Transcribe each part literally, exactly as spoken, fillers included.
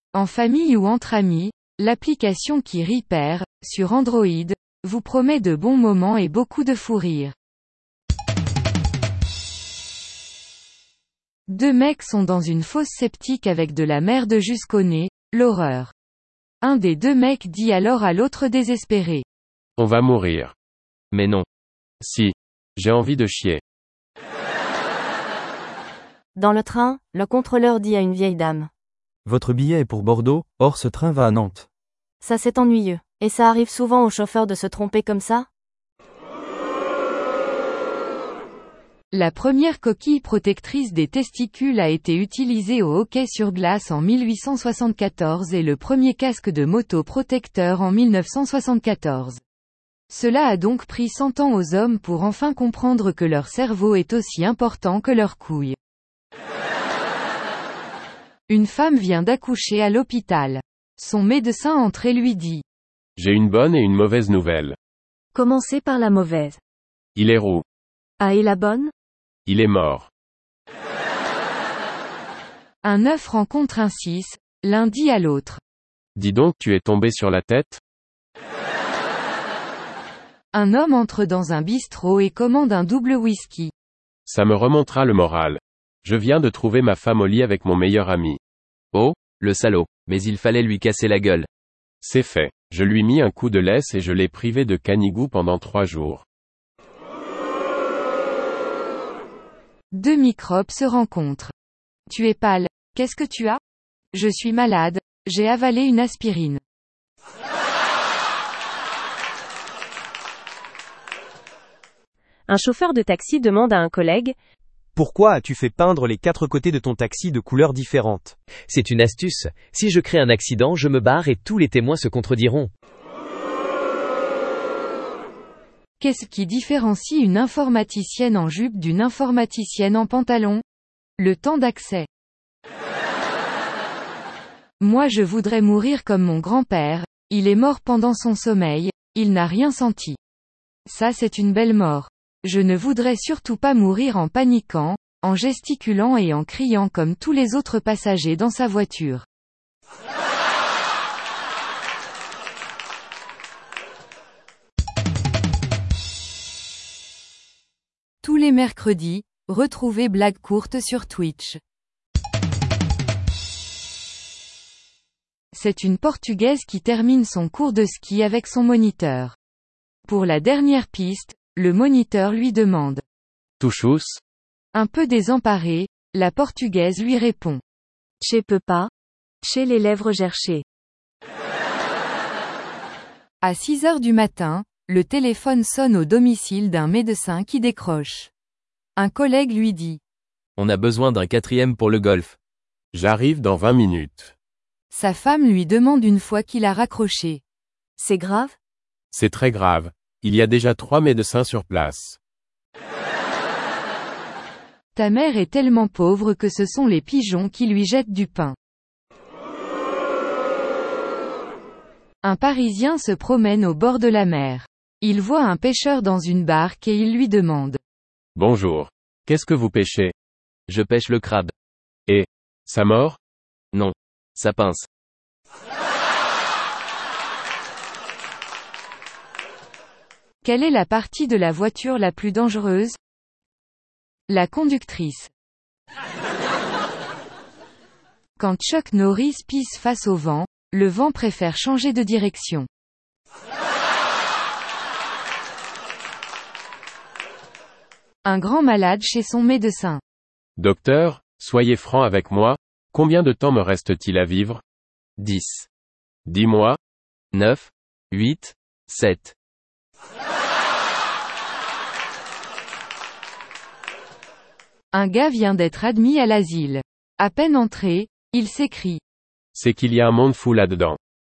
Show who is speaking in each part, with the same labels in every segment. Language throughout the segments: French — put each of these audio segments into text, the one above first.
Speaker 1: En famille ou entre amis, l'application qui rit perd, sur Android, vous promet de bons moments et beaucoup de fou rire. Deux mecs sont dans une fosse septique avec de la merde jusqu'au nez, l'horreur. Un des deux mecs dit alors à l'autre désespéré.
Speaker 2: On va mourir. Mais non. Si. J'ai envie de chier.
Speaker 3: Dans le train, le contrôleur dit à une vieille dame.
Speaker 4: Votre billet est pour Bordeaux, or ce train va à Nantes.
Speaker 3: Ça c'est ennuyeux. Et ça arrive souvent aux chauffeurs de se tromper comme ça?
Speaker 1: La première coquille protectrice des testicules a été utilisée au hockey sur glace en mille huit cent soixante-quatorze et le premier casque de moto protecteur en mille neuf cent soixante-quatorze. Cela a donc pris cent ans aux hommes pour enfin comprendre que leur cerveau est aussi important que leurs couilles. Une femme vient d'accoucher à l'hôpital. Son médecin entre et lui dit.
Speaker 2: J'ai une bonne et une mauvaise nouvelle.
Speaker 3: Commencez par la mauvaise.
Speaker 2: Il est roux.
Speaker 3: Ah et la bonne?
Speaker 2: Il est mort.
Speaker 1: Un œuf rencontre un six, l'un dit à l'autre.
Speaker 2: Dis donc, tu es tombé sur la tête?
Speaker 1: Un homme entre dans un bistrot et commande un double whisky.
Speaker 2: Ça me remontera le moral. Je viens de trouver ma femme au lit avec mon meilleur ami.
Speaker 5: Oh, le salaud, mais il fallait lui casser la gueule.
Speaker 2: C'est fait. Je lui mis un coup de laisse et je l'ai privé de canigou pendant trois jours.
Speaker 1: Deux microbes se rencontrent. Tu es pâle. Qu'est-ce que tu as? Je suis malade. J'ai avalé une aspirine.
Speaker 3: Un chauffeur de taxi demande à un collègue.
Speaker 6: Pourquoi as-tu fait peindre les quatre côtés de ton taxi de couleurs différentes?
Speaker 5: C'est une astuce. Si je crée un accident, je me barre et tous les témoins se contrediront.
Speaker 1: Qu'est-ce qui différencie une informaticienne en jupe d'une informaticienne en pantalon? Le temps d'accès. Moi je voudrais mourir comme mon grand-père, il est mort pendant son sommeil, il n'a rien senti. Ça c'est une belle mort. Je ne voudrais surtout pas mourir en paniquant, en gesticulant et en criant comme tous les autres passagers dans sa voiture. Tous les mercredis, retrouvez Blague courte sur Twitch. C'est une Portugaise qui termine son cours de ski avec son moniteur. Pour la dernière piste, le moniteur lui demande.
Speaker 2: Touchous?
Speaker 1: Un peu désemparée, la Portugaise lui répond.
Speaker 3: Che peux pas. Che les lèvres gerchées.
Speaker 1: À six heures du matin, le téléphone sonne au domicile d'un médecin qui décroche. Un collègue lui dit.
Speaker 5: On a besoin d'un quatrième pour le golf.
Speaker 2: J'arrive dans vingt minutes.
Speaker 1: Sa femme lui demande une fois qu'il a raccroché.
Speaker 3: C'est grave?
Speaker 2: C'est très grave. Il y a déjà trois médecins sur place.
Speaker 1: Ta mère est tellement pauvre que ce sont les pigeons qui lui jettent du pain. Un Parisien se promène au bord de la mer. Il voit un pêcheur dans une barque et il lui demande.
Speaker 2: Bonjour. Qu'est-ce que vous pêchez?
Speaker 5: Je pêche le crabe.
Speaker 2: Et, ça mord?
Speaker 5: Non. Ça pince.
Speaker 1: Quelle est la partie de la voiture la plus dangereuse? La conductrice. Quand Chuck Norris pisse face au vent, le vent préfère changer de direction. Un grand malade chez son médecin.
Speaker 2: Docteur, soyez franc avec moi, combien de temps me reste-t-il à vivre?
Speaker 5: dix.
Speaker 2: Dis-moi.
Speaker 5: neuf. huit. sept.
Speaker 1: Un gars vient d'être admis à l'asile. À peine entré, il s'écrie.
Speaker 2: C'est qu'il y a un monde fou là-dedans.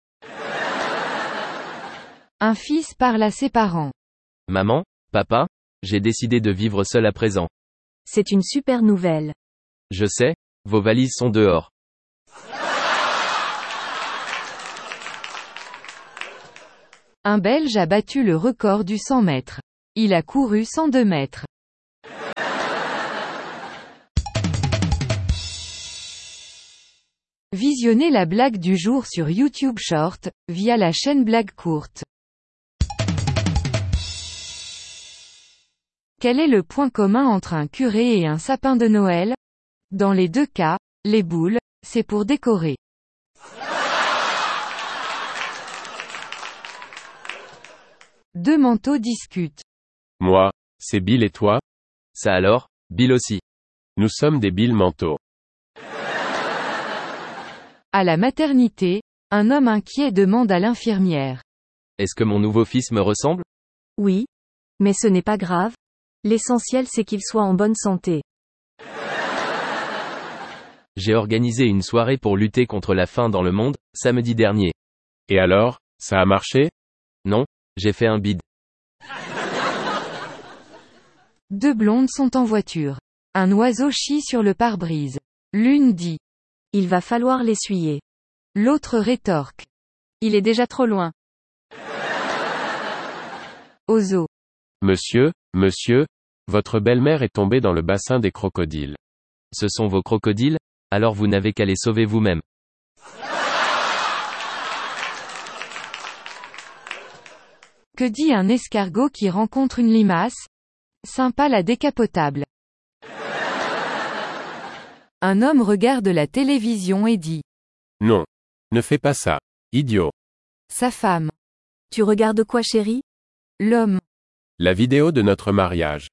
Speaker 1: Un fils parle à ses parents.
Speaker 5: Maman, papa, j'ai décidé de vivre seul à présent.
Speaker 3: C'est une super nouvelle.
Speaker 5: Je sais, vos valises sont dehors.
Speaker 1: Un Belge a battu le record du cent mètres. Il a couru cent deux mètres. Visionnez la blague du jour sur YouTube Short, via la chaîne Blague Courte. Quel est le point commun entre un curé et un sapin de Noël? Dans les deux cas, les boules, c'est pour décorer. Deux manteaux discutent.
Speaker 2: Moi, c'est Bill et toi?
Speaker 5: Ça alors, Bill aussi.
Speaker 2: Nous sommes des Bill manteaux.
Speaker 1: À la maternité, un homme inquiet demande à l'infirmière.
Speaker 5: Est-ce que mon nouveau fils me ressemble?
Speaker 3: Oui. Mais ce n'est pas grave. L'essentiel c'est qu'il soit en bonne santé.
Speaker 5: J'ai organisé une soirée pour lutter contre la faim dans le monde, samedi dernier.
Speaker 2: Et alors, ça a marché?
Speaker 5: Non, j'ai fait un bide.
Speaker 1: Deux blondes sont en voiture. Un oiseau chie sur le pare-brise. L'une dit.
Speaker 3: Il va falloir l'essuyer.
Speaker 1: L'autre rétorque.
Speaker 3: Il est déjà trop loin.
Speaker 1: Au zoo.
Speaker 2: Monsieur, monsieur, votre belle-mère est tombée dans le bassin des crocodiles.
Speaker 5: Ce sont vos crocodiles? Alors vous n'avez qu'à les sauver vous-même.
Speaker 1: Que dit un escargot qui rencontre une limace? Sympa la décapotable. Un homme regarde la télévision et dit.
Speaker 2: Non. Ne fais pas ça. Idiot.
Speaker 1: Sa femme.
Speaker 3: Tu regardes quoi chérie?
Speaker 1: L'homme.
Speaker 2: La vidéo de notre mariage.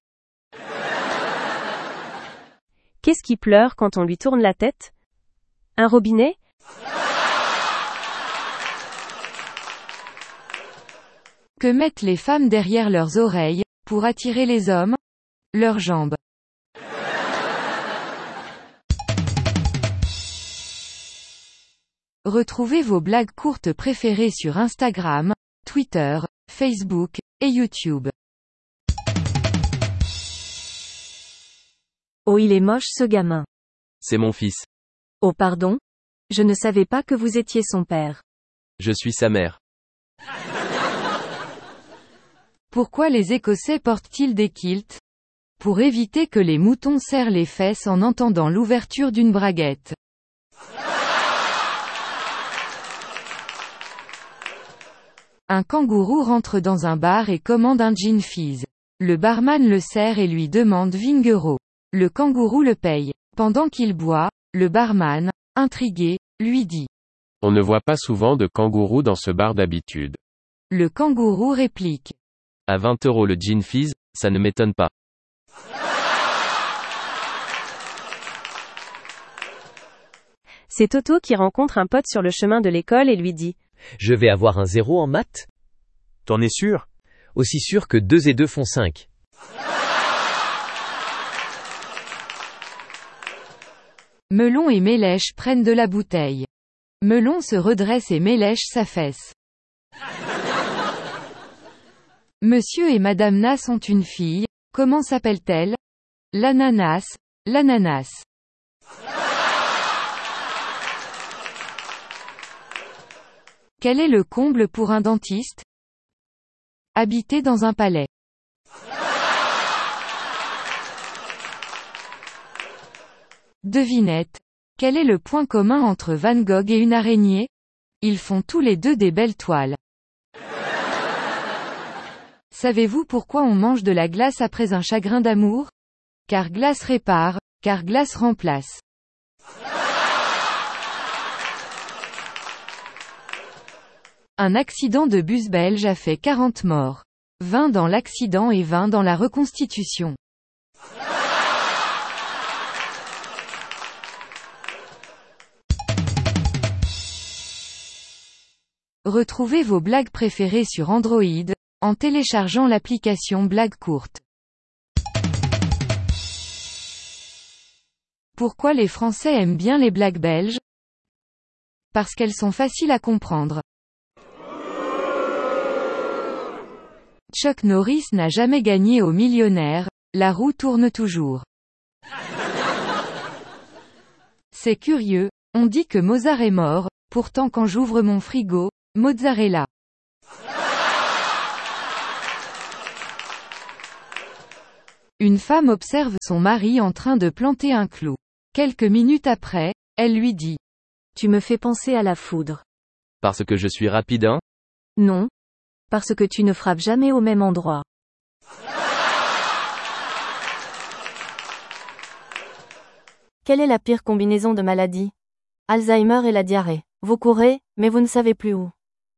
Speaker 3: Qu'est-ce qui pleure quand on lui tourne la tête? Un robinet?
Speaker 1: Que mettent les femmes derrière leurs oreilles, pour attirer les hommes? Leurs jambes. Retrouvez vos blagues courtes préférées sur Instagram, Twitter, Facebook, et YouTube.
Speaker 3: Oh il est moche ce gamin.
Speaker 5: C'est mon fils.
Speaker 3: Oh pardon? Je ne savais pas que vous étiez son père.
Speaker 5: Je suis sa mère.
Speaker 1: Pourquoi les Écossais portent-ils des kilts? Pour éviter que les moutons serrent les fesses en entendant l'ouverture d'une braguette. Un kangourou rentre dans un bar et commande un gin fizz. Le barman le sert et lui demande vingt euros. Le kangourou le paye. Pendant qu'il boit, le barman, intrigué, lui dit.
Speaker 2: On ne voit pas souvent de kangourous dans ce bar d'habitude.
Speaker 1: Le kangourou réplique.
Speaker 5: À vingt euros le gin fizz, ça ne m'étonne pas.
Speaker 3: C'est Toto qui rencontre un pote sur le chemin de l'école et lui dit.
Speaker 5: Je vais avoir un zéro en maths?
Speaker 6: T'en es sûr?
Speaker 5: Aussi sûr que deux et deux font cinq.
Speaker 1: Melon et Mélèche prennent de la bouteille. Melon se redresse et Mélèche s'affaisse. Monsieur et Madame Nas ont une fille, comment s'appelle-t-elle? L'ananas, l'ananas. Quel est le comble pour un dentiste? Habiter dans un palais. Devinette. Quel est le point commun entre Van Gogh et une araignée? Ils font tous les deux des belles toiles. Savez-vous pourquoi on mange de la glace après un chagrin d'amour? Car glace répare, car glace remplace. Un accident de bus belge a fait quarante morts. vingt dans l'accident et vingt dans la reconstitution. Retrouvez vos blagues préférées sur Android, en téléchargeant l'application Blague Courte. Pourquoi les Français aiment bien les blagues belges? Parce qu'elles sont faciles à comprendre. Chuck Norris n'a jamais gagné au millionnaire, la roue tourne toujours. C'est curieux, on dit que Mozart est mort, pourtant quand j'ouvre mon frigo, mozzarella. Une femme observe son mari en train de planter un clou. Quelques minutes après, elle lui dit.
Speaker 3: Tu me fais penser à la foudre.
Speaker 5: Parce que je suis rapide, hein?
Speaker 3: Non. Parce que tu ne frappes jamais au même endroit. Quelle est la pire combinaison de maladies? Alzheimer et la diarrhée. Vous courez, mais vous ne savez plus où.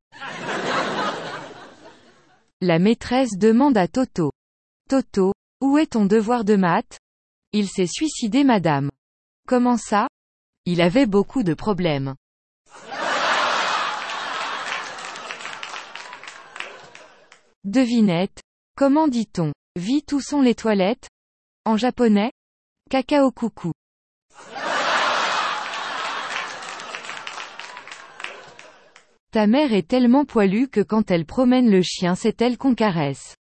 Speaker 1: La maîtresse demande à Toto. Toto, où est ton devoir de maths? Il s'est suicidé madame. Comment ça? Il avait beaucoup de problèmes. Devinette. Comment dit-on vite où sont les toilettes? En japonais? Cacao coucou. Ta mère est tellement poilue que quand elle promène le chien c'est elle qu'on caresse.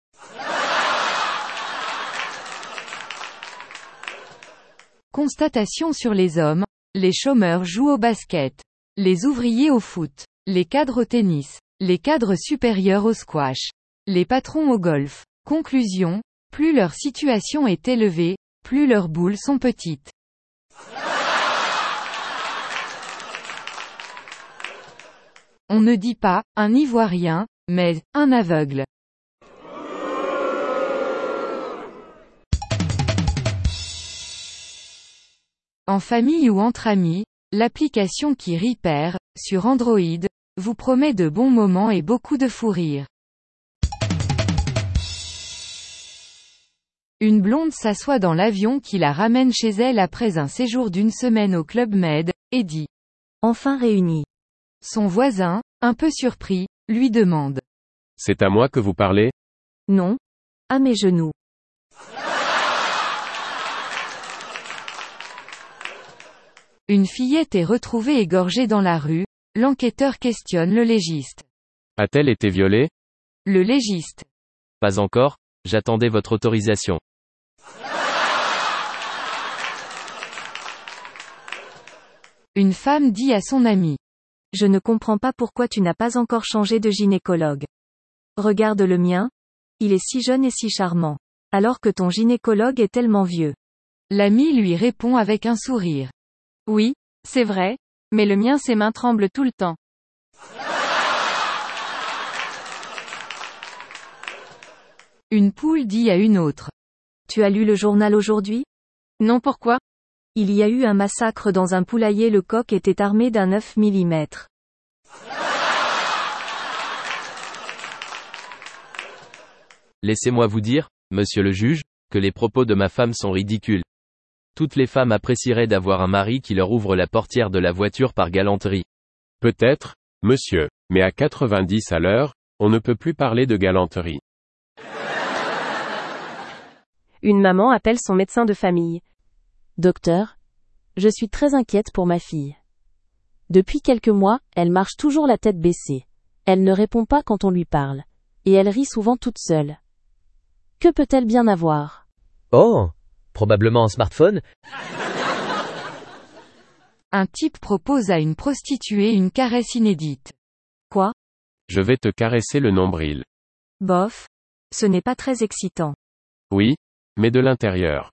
Speaker 1: Constatation sur les hommes. Les chômeurs jouent au basket. Les ouvriers au foot. Les cadres au tennis. Les cadres supérieurs au squash. Les patrons au golf. Conclusion. Plus leur situation est élevée, plus leurs boules sont petites. On ne dit pas, un Ivoirien, mais, un aveugle. En famille ou entre amis, l'application qui Repair, sur Android, vous promet de bons moments et beaucoup de fou rire. Une blonde s'assoit dans l'avion qui la ramène chez elle après un séjour d'une semaine au Club Med, et dit.
Speaker 3: Enfin réunis.
Speaker 1: Son voisin, un peu surpris, lui demande.
Speaker 2: C'est à moi que vous parlez?
Speaker 3: Non. À mes genoux.
Speaker 1: Une fillette est retrouvée égorgée dans la rue, l'enquêteur questionne le légiste.
Speaker 2: A-t-elle été violée?
Speaker 1: Le légiste.
Speaker 5: Pas encore, j'attendais votre autorisation.
Speaker 1: Une femme dit à son ami.
Speaker 3: Je ne comprends pas pourquoi tu n'as pas encore changé de gynécologue. Regarde le mien. Il est si jeune et si charmant. Alors que ton gynécologue est tellement vieux.
Speaker 1: L'ami lui répond avec un sourire. Oui, c'est vrai, mais le mien ses mains tremblent tout le temps. Une poule dit à une autre.
Speaker 3: Tu as lu le journal aujourd'hui?
Speaker 1: Non, pourquoi?
Speaker 3: Il y a eu un massacre dans un poulailler, le coq était armé d'un neuf millimètres.
Speaker 5: Laissez-moi vous dire, monsieur le juge, que les propos de ma femme sont ridicules. Toutes les femmes apprécieraient d'avoir un mari qui leur ouvre la portière de la voiture par galanterie.
Speaker 2: Peut-être, monsieur, mais à quatre-vingt-dix à l'heure, on ne peut plus parler de galanterie.
Speaker 7: Une maman appelle son médecin de famille. Docteur, je suis très inquiète pour ma fille. Depuis quelques mois, elle marche toujours la tête baissée. Elle ne répond pas quand on lui parle. Et elle rit souvent toute seule. Que peut-elle bien avoir?
Speaker 5: Oh, probablement un smartphone?
Speaker 1: Un type propose à une prostituée une caresse inédite.
Speaker 3: Quoi?
Speaker 2: Je vais te caresser le nombril.
Speaker 3: Bof. Ce n'est pas très excitant.
Speaker 2: Oui, mais de l'intérieur.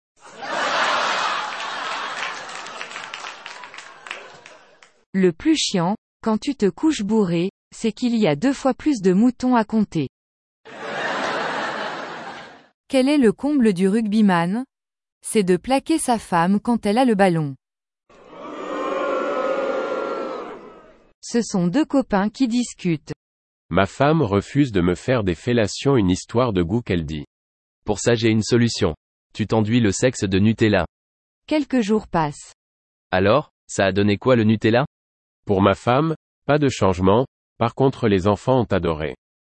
Speaker 1: Le plus chiant, quand tu te couches bourré, c'est qu'il y a deux fois plus de moutons à compter. Quel est le comble du rugbyman? C'est de plaquer sa femme quand elle a le ballon. Ce sont deux copains qui discutent.
Speaker 2: Ma femme refuse de me faire des fellations, une histoire de goût qu'elle dit.
Speaker 5: Pour ça j'ai une solution. Tu t'enduis le sexe de Nutella.
Speaker 1: Quelques jours passent.
Speaker 5: Alors, ça a donné quoi le Nutella?
Speaker 2: Pour ma femme, pas de changement, par contre les enfants ont adoré.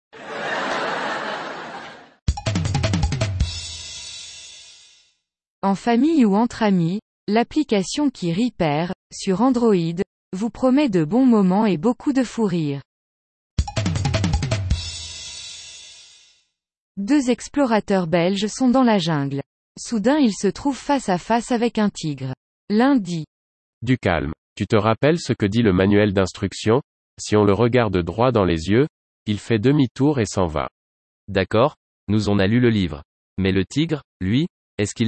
Speaker 1: En famille ou entre amis, l'application qui Repair, sur Android, vous promet de bons moments et beaucoup de fou rire. Deux explorateurs belges sont dans la jungle. Soudain ils se trouvent face à face avec un tigre. L'un dit.
Speaker 2: Du calme. Tu te rappelles ce que dit le manuel d'instruction? Si on le regarde droit dans les yeux, il fait demi-tour et s'en va.
Speaker 5: D'accord, nous on a lu le livre. Mais le tigre, lui, est-ce qu'il